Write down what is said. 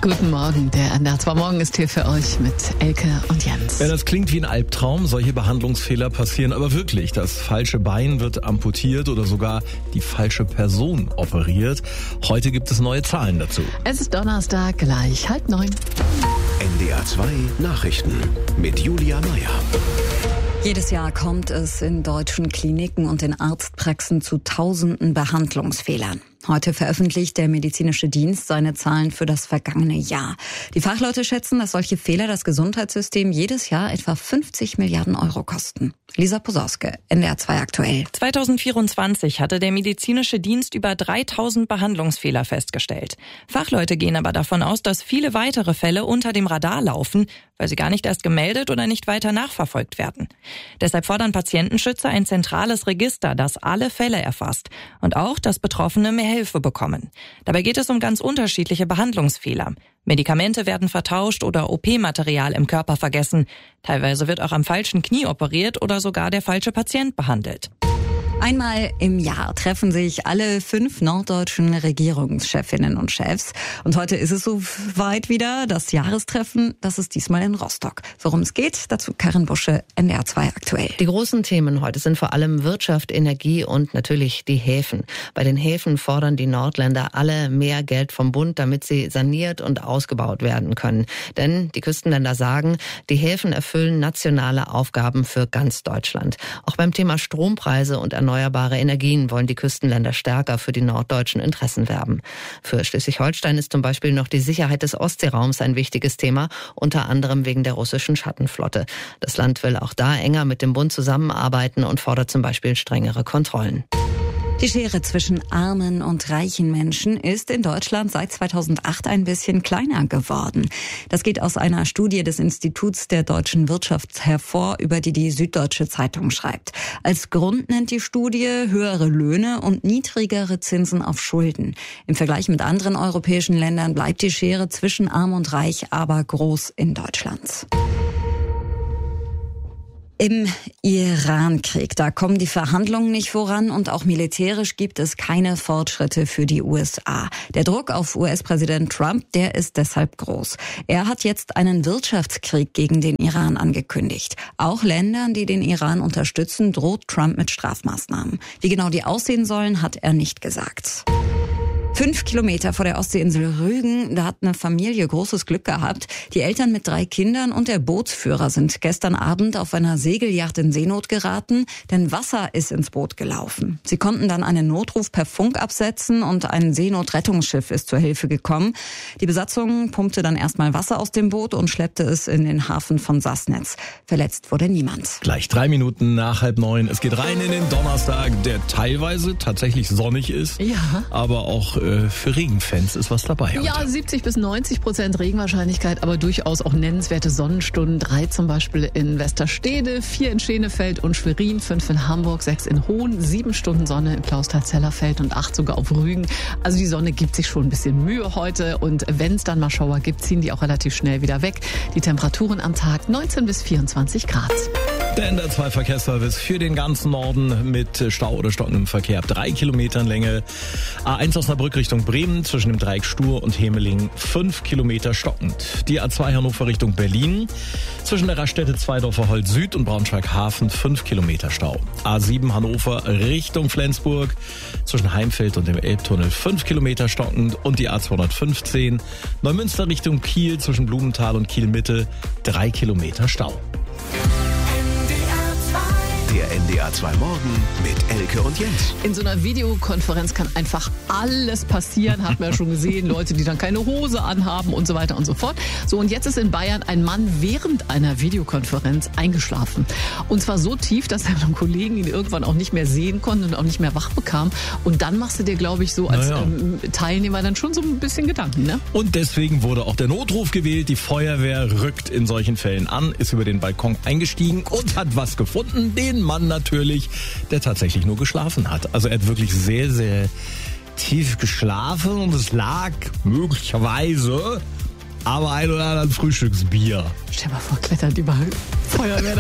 Guten Morgen, der NDR2 Morgen ist hier für euch mit Elke und Jens. Ja, das klingt wie ein Albtraum. Solche Behandlungsfehler passieren aber wirklich. Das falsche Bein wird amputiert oder sogar die falsche Person operiert. Heute gibt es neue Zahlen dazu. Es ist Donnerstag, gleich 8:30. NDR2 Nachrichten mit Julia Meyer. Jedes Jahr kommt es in deutschen Kliniken und in Arztpraxen zu tausenden Behandlungsfehlern. Heute veröffentlicht der medizinische Dienst seine Zahlen für das vergangene Jahr. Die Fachleute schätzen, dass solche Fehler das Gesundheitssystem jedes Jahr etwa 50 Milliarden Euro kosten. Lisa Posauske, NDR2 aktuell. 2024 hatte der medizinische Dienst über 3000 Behandlungsfehler festgestellt. Fachleute gehen aber davon aus, dass viele weitere Fälle unter dem Radar laufen, weil sie gar nicht erst gemeldet oder nicht weiter nachverfolgt werden. Deshalb fordern Patientenschützer ein zentrales Register, das alle Fälle erfasst und auch, dass Betroffene mehr Hilfe bekommen. Dabei geht es um ganz unterschiedliche Behandlungsfehler. Medikamente werden vertauscht oder OP-Material im Körper vergessen. Teilweise wird auch am falschen Knie operiert oder sogar der falsche Patient behandelt. Einmal im Jahr treffen sich alle 5 norddeutschen Regierungschefinnen und Chefs. Und heute ist es soweit wieder, das Jahrestreffen, das ist diesmal in Rostock. Worum es geht, dazu Karin Busche, NDR2 aktuell. Die großen Themen heute sind vor allem Wirtschaft, Energie und natürlich die Häfen. Bei den Häfen fordern die Nordländer alle mehr Geld vom Bund, damit sie saniert und ausgebaut werden können. Denn die Küstenländer sagen, die Häfen erfüllen nationale Aufgaben für ganz Deutschland. Auch beim Thema Strompreise und erneuerbare Energien wollen die Küstenländer stärker für die norddeutschen Interessen werben. Für Schleswig-Holstein ist zum Beispiel noch die Sicherheit des Ostseeraums ein wichtiges Thema, unter anderem wegen der russischen Schattenflotte. Das Land will auch da enger mit dem Bund zusammenarbeiten und fordert zum Beispiel strengere Kontrollen. Die Schere zwischen armen und reichen Menschen ist in Deutschland seit 2008 ein bisschen kleiner geworden. Das geht aus einer Studie des Instituts der deutschen Wirtschaft hervor, über die Süddeutsche Zeitung schreibt. Als Grund nennt die Studie höhere Löhne und niedrigere Zinsen auf Schulden. Im Vergleich mit anderen europäischen Ländern bleibt die Schere zwischen arm und reich aber groß in Deutschland. Im Irankrieg, da kommen die Verhandlungen nicht voran und auch militärisch gibt es keine Fortschritte für die USA. Der Druck auf US-Präsident Trump, der ist deshalb groß. Er hat jetzt einen Wirtschaftskrieg gegen den Iran angekündigt. Auch Ländern, die den Iran unterstützen, droht Trump mit Strafmaßnahmen. Wie genau die aussehen sollen, hat er nicht gesagt. 5 Kilometer vor der Ostseeinsel Rügen, da hat eine Familie großes Glück gehabt. Die Eltern mit 3 Kindern und der Bootsführer sind gestern Abend auf einer Segelyacht in Seenot geraten, denn Wasser ist ins Boot gelaufen. Sie konnten dann einen Notruf per Funk absetzen und ein Seenotrettungsschiff ist zur Hilfe gekommen. Die Besatzung pumpte dann erstmal Wasser aus dem Boot und schleppte es in den Hafen von Sassnitz. Verletzt wurde niemand. Gleich 3 Minuten nach 8:30. Es geht rein in den Donnerstag, der teilweise tatsächlich sonnig ist, Ja. aber auch für Regenfans ist was dabei. Ja, heute. 70-90% Regenwahrscheinlichkeit, aber durchaus auch nennenswerte Sonnenstunden. 3 zum Beispiel in Westerstede, 4 in Schenefeld und Schwerin, 5 in Hamburg, 6 in Hohn, 7 Stunden Sonne in Klausthal-Zellerfeld und 8 sogar auf Rügen. Also die Sonne gibt sich schon ein bisschen Mühe heute und wenn es dann mal Schauer gibt, ziehen die auch relativ schnell wieder weg. Die Temperaturen am Tag 19 bis 24 Grad. Der NDR2 Verkehrsservice für den ganzen Norden mit Stau oder stockendem Verkehr ab 3 Kilometern Länge. A1 Osnabrück Richtung Bremen zwischen dem Dreieck Stur und Hemeling 5 Kilometer stockend. Die A2 Hannover Richtung Berlin zwischen der Raststätte Zweidorfer Holz Süd und Braunschweig Hafen 5 Kilometer Stau. A7 Hannover Richtung Flensburg zwischen Heimfeld und dem Elbtunnel 5 Kilometer stockend und die A215 Neumünster Richtung Kiel zwischen Blumenthal und Kiel Mitte 3 Kilometer Stau. Der NDR2 Morgen mit Elke und Jens. In so einer Videokonferenz kann einfach alles passieren, hat man ja schon gesehen. Leute, die dann keine Hose anhaben und so weiter und so fort. So, und jetzt ist in Bayern ein Mann während einer Videokonferenz eingeschlafen. Und zwar so tief, dass seine Kollegen ihn irgendwann auch nicht mehr sehen konnten und auch nicht mehr wach bekamen. Und dann machst du dir, glaube ich, so als Teilnehmer dann schon so ein bisschen Gedanken, ne? Und deswegen wurde auch der Notruf gewählt. Die Feuerwehr rückt in solchen Fällen an, ist über den Balkon eingestiegen und hat was gefunden. Den Mann natürlich, der tatsächlich nur geschlafen hat. Also er hat wirklich sehr, sehr tief geschlafen und es lag möglicherweise aber ein oder anderen Frühstücksbier. Stell dir mal vor, klettert über Feuerwehr